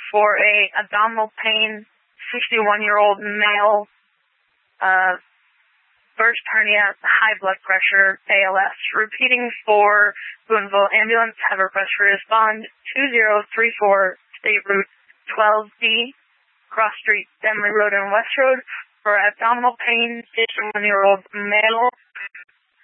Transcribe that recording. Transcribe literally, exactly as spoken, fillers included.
for a abdominal pain, sixty-one-year-old male, uh, burst hernia, high blood pressure, A L S. Repeating for Boonville Ambulance, have a pressure respond two zero three four State Route twelve D, Cross Street, Denley Road and West Road, for abdominal pain, sixty-one-year-old male,